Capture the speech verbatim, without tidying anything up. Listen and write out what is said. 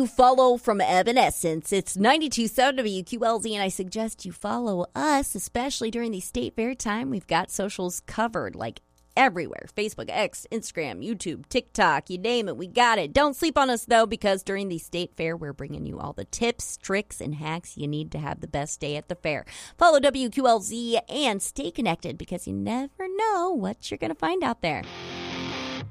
new follow from Evanescence. It's ninety-two point seven W Q L Z, and I suggest you follow us, especially during the state fair time. We've got socials covered, like everywhere. Facebook, X, Instagram, YouTube, TikTok, you name it, we got it. Don't sleep on us, though, because during the state fair, we're bringing you all the tips, tricks, and hacks you need to have the best day at the fair. Follow W Q L Z and stay connected because you never know what you're going to find out there.